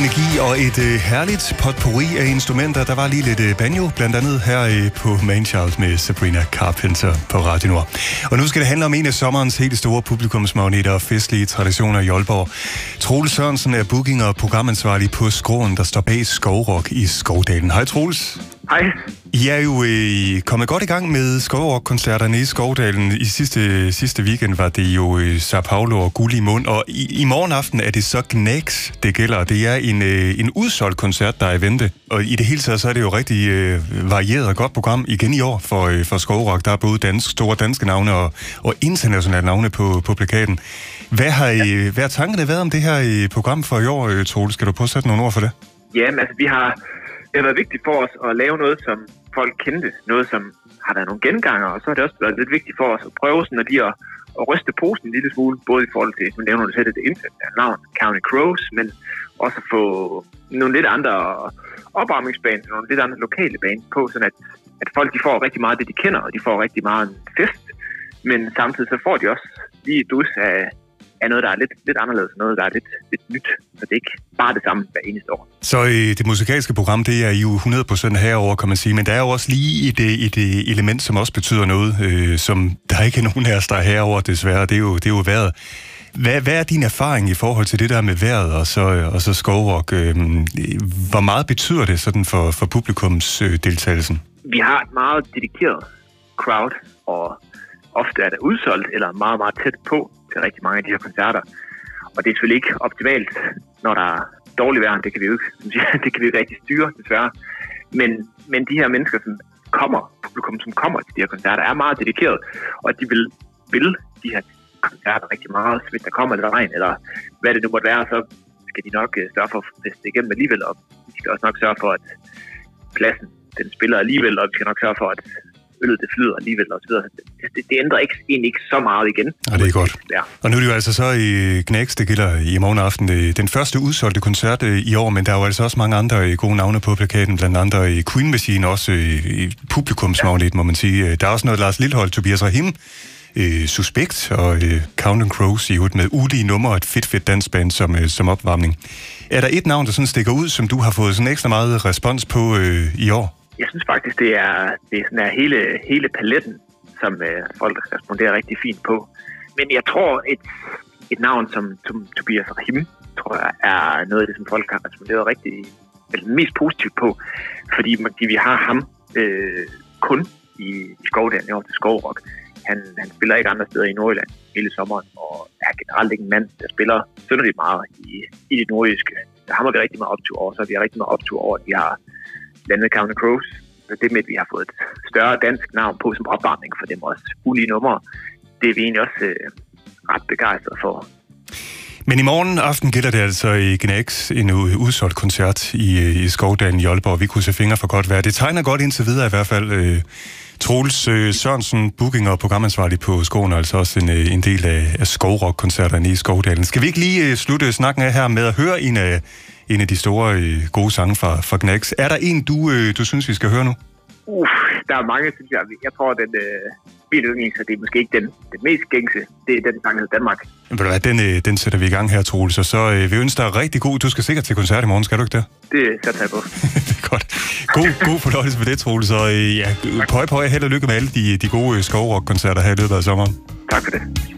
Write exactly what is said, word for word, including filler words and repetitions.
energi og et øh, herligt potpourri af instrumenter. Der var lige lidt øh, banjo, blandt andet her øh, på Manchild med Sabrina Carpenter på Radio Nord. Og nu skal det handle om en af sommerens helt store publikumsmagneter og festlige traditioner i Aalborg. Troels Sørensen er booking- og programansvarlig på Skråen, der står bag Skovrock i Skovdalen. Hej Troels. Hej. I er jo øh, kommet godt i gang med Skovrock-koncerterne i Skovdalen. I sidste, sidste weekend var det jo øh, Sao Paulo og Guld i mund, og i, i morgen aften er det så Gnags, det gælder. Det er en, øh, en udsolgt koncert, der er i vente, og i det hele taget så er det jo rigtig øh, varieret og godt program igen i år for, øh, for Skovrock. Der er både dansk, store danske navne og, og internationale navne på, på plakaten. Hvad har, øh, hvad har tankerne været om det her øh, program for i år, øh, Troels? Skal du prøve at sætte nogle ord for det? Jamen, altså, vi har... Det har været vigtigt for os at lave noget, som folk kendte. Noget, som har været nogle genganger, og så har det også været lidt vigtigt for os at prøve sådan at lige at, at ryste posen en lille smule, både i forhold til, som nævner du selv, det internationale navn, Counting Crows, men også at få nogle lidt andre opvarmningsbaner, nogle lidt andre lokale baner på, sådan at, at folk de får rigtig meget det, de kender, og de får rigtig meget en fest, men samtidig så får de også lige et dus af er noget, der er lidt, lidt anderledes, noget, der er lidt, lidt nyt, så det er ikke bare det samme hver eneste år. Så øh, det musikalske program, det er jo hundrede procent herover, kan man sige, men der er jo også lige et, et, et element, som også betyder noget, øh, som der ikke er nogen af os, der er herover, desværre. Det er jo, det er jo vejret. Hvad, hvad er din erfaring i forhold til det der med vejret og så, og så Skovrock? Øh, hvor meget betyder det sådan for, for publikums øh, deltagelsen? Vi har et meget dedikeret crowd, og ofte er det udsolgt eller meget, meget tæt på til rigtig mange af de her koncerter. Og det er selvfølgelig ikke optimalt, når der er dårligt vejr. Det kan vi jo ikke, det kan vi jo ikke rigtig styre, desværre. Men, men de her mennesker, som kommer, publikum, som kommer til de her koncerter, er meget dedikeret, og de vil, vil de her koncerter rigtig meget. Så hvis der kommer lidt regn, eller hvad det nu måtte være, så skal de nok sørge for at feste igennem alligevel, og de skal også nok sørge for, at pladsen, den spiller alligevel, og vi skal nok sørge for, at øllet det flyder alligevel og så videre. Det, det ændrer ikke, egentlig ikke så meget igen. Ja, det er godt. Ja. Og nu er det jo altså så i Gnags, det gælder i morgen aften, den første udsolgte koncert i år, men der er jo altså også mange andre gode navne på plakaten, blandt andre i Queen Machine, også i publikumsmagnet, må man sige. Der er også noget Lars Lilholt, Tobias Rahim, Suspekt og Counting Crows i hovedet med ulige nummer og et fedt, fedt dansband som, som opvarmning. Er der et navn, der sådan stikker ud, som du har fået sådan ekstra meget respons på øh, i år? Jeg synes faktisk, det er, det er sådan her hele, hele paletten, som øh, folk responderer rigtig fint på. Men jeg tror, et, et navn som, som Tobias Rahim, tror jeg, er noget af det, som folk har responderet rigtig, eller mest positivt på. Fordi, fordi vi har ham øh, kun i, i Skovdalen i år til Skovrock. Han, han spiller ikke andre steder i Nordjylland hele sommeren, og er generelt ikke en mand, der spiller synderligt meget i, i det nordjyske. Der har vi rigtig meget optur over, så vi har rigtig meget optur over, at vi har landet Counting Crows. Det med, at vi har fået et større dansk navn på som opvarmning for dem også ulige numre, det er vi egentlig også øh, ret begejstret for. Men i morgen aften gælder det altså i Gnags en udsolgt koncert i, i Skovdalen i Aalborg. Vi kunne se fingre for godt vejr. Det tegner godt indtil videre i hvert fald. Øh, Troels øh, Sørensen, booking- og programansvarlig på Skåren, altså også en, en del af, af Skovrock-koncerterne i Skovdalen. Skal vi ikke lige øh, slutte snakken af her med at høre en af en af de store øh, gode sange fra, fra Gnags? Er der en, du, øh, du synes, vi skal høre nu? Uh, der er mange, synes jeg. Jeg tror, at den øh, min yndling, så det er måske ikke den, den mest gængse. Det er den sang, der hedder Danmark. Men ved du hvad, den, øh, den sætter vi i gang her, Troels. Og så øh, vi ønsker dig rigtig god. Du skal sikkert til koncert i morgen, skal du ikke det? Det sætter jeg på. Det er godt. God, god fornøjelse med det, Troels. Og øh, ja, pøj, pøj, held og lykke med alle de, de gode Skovrock-koncerter her i løbet af sommeren. Tak for det.